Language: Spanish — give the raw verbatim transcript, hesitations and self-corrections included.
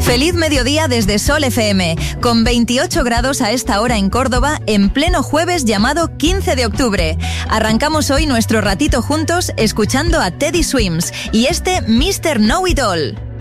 Feliz mediodía desde Sol F M, con veintiocho grados a esta hora en Córdoba, en pleno jueves llamado quince de octubre. Arrancamos hoy nuestro ratito juntos escuchando a Teddy Swims y este mister Know It All.